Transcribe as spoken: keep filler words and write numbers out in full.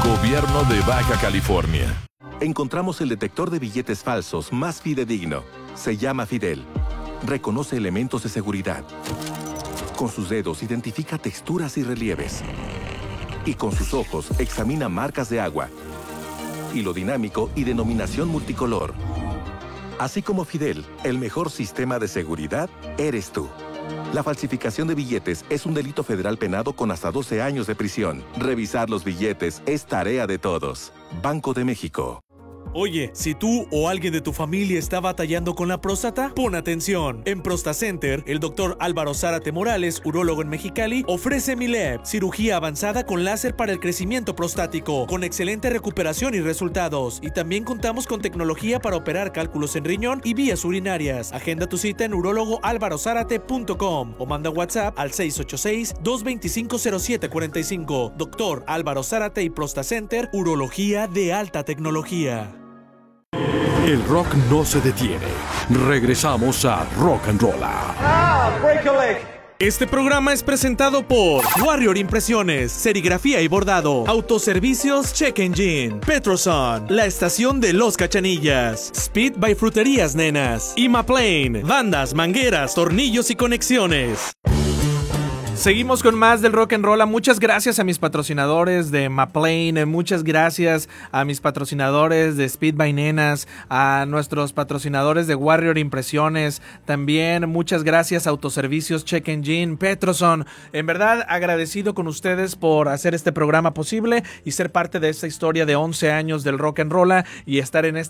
Gobierno de Baja California. Encontramos el detector de billetes falsos más fidedigno. Se llama Fidel. Reconoce elementos de seguridad. Con sus dedos identifica texturas y relieves. Y con sus ojos examina marcas de agua, hilo dinámico y denominación multicolor. Así como Fidel, el mejor sistema de seguridad eres tú. La falsificación de billetes es un delito federal penado con hasta doce años de prisión. Revisar los billetes es tarea de todos. Banco de México. Oye, si tú o alguien de tu familia está batallando con la próstata, pon atención. En ProstaCenter, el doctor Álvaro Zárate Morales, urólogo en Mexicali, ofrece Mileb, cirugía avanzada con láser para el crecimiento prostático, con excelente recuperación y resultados. Y también contamos con tecnología para operar cálculos en riñón y vías urinarias. Agenda tu cita en urólogo álvaro zárate punto com o manda WhatsApp al seis ocho seis, dos dos cinco, cero siete cuatro cinco. Doctor Álvaro Zárate y ProstaCenter, urología de alta tecnología. El rock no se detiene. Regresamos a Rock and Rolla. Ah, break a leg. Este programa es presentado por Warrior Impresiones, serigrafía y bordado, autoservicios Check Engine, Petroson, la estación de Los Cachanillas, Speed by Fruterías Nenas y Maplane, bandas, mangueras, tornillos y conexiones. Seguimos con más del Rock and Roll. Muchas gracias a mis patrocinadores de Maplane, muchas gracias a mis patrocinadores de Speed by Nenas, a nuestros patrocinadores de Warrior Impresiones, también muchas gracias a Autoservicios Check Engine, Petroson. En verdad agradecido con ustedes por hacer este programa posible y ser parte de esta historia de once años del Rock and Roll y estar en este